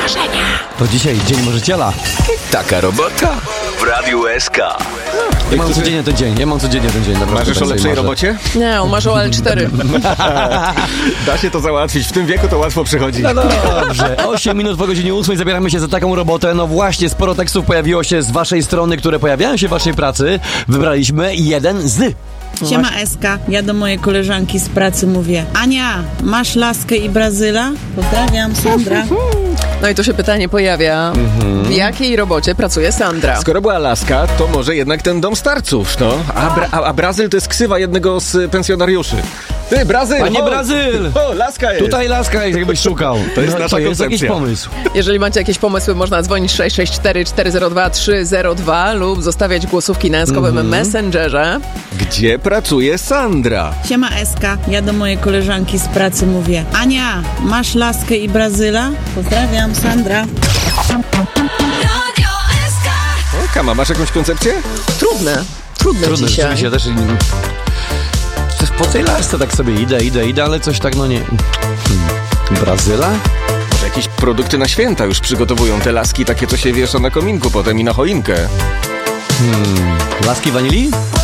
marzenia. To dzisiaj Dzień Marzyciela. Taka robota w Radiu SK. Ja mam codziennie ten dzień. Marzysz o lepszej robocie? Nie, on marzy o L4. Da się to załatwić. W tym wieku to łatwo przychodzi. No dobrze. 8 minut po godzinie 8 zabieramy się za taką robotę. No właśnie, sporo tekstów pojawiło się z waszej strony, które pojawiają się w waszej pracy. Wybraliśmy jeden z... Siema Eska, ja do mojej koleżanki z pracy mówię: Ania, masz laskę i Brazyla? Pozdrawiam, Sandra. No i tu się pytanie pojawia, w jakiej robocie pracuje Sandra? Skoro była laska, to może jednak ten dom starców, no. A Brazyl to jest ksywa jednego z pensjonariuszy. Ty, Brazyl! Panie Brazyl! O, laska jest! Tutaj laska jest, jakbyś szukał. To jest nasza jest jakiś koncepcja. pomysł. Jeżeli macie jakieś pomysły, można dzwonić 664 402 302 lub zostawiać głosówki na eskowym Messengerze. Gdzie pracuje Sandra? Siema Eska, ja do mojej koleżanki z pracy mówię: Ania, masz laskę i Brazyla? Pozdrawiam, Sandra. O, Kama, masz jakąś koncepcję? Trudne Trudno, dzisiaj. rzeczywiście też... Po tej lasce tak sobie idę, ale coś tak, no nie... Brazyla? Może jakieś produkty na święta już przygotowują te laski, takie co się wiesza na kominku potem i na choinkę. Laski wanilii?